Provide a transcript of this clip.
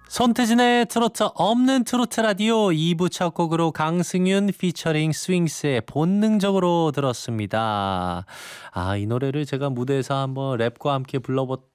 손태진의 트로트 없는 트로트 라디오 2부 첫 곡으로 강승윤 피처링 스윙스의 본능적으로 들었습니다. 이 노래를 제가 무대에서 한번 랩과 함께